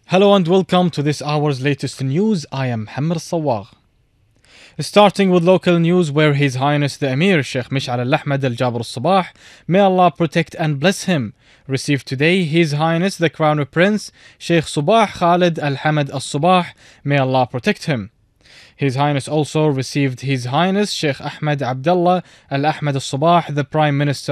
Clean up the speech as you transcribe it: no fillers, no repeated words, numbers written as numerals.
Hello and welcome to this hour's latest news. I am Hamr Sawagh. Starting with local news, where His Highness the Emir Sheikh Mish'al Al-Ahmad Al-Jabr Al-Sabah, may Allah protect and bless him, received today His Highness the Crown Prince Sheikh Subah Khalid Al-Hamad Al-Sabah, may Allah protect him. His Highness also received His Highness Sheikh Ahmed Abdullah Al-Ahmad Al-Sabah, the Prime Minister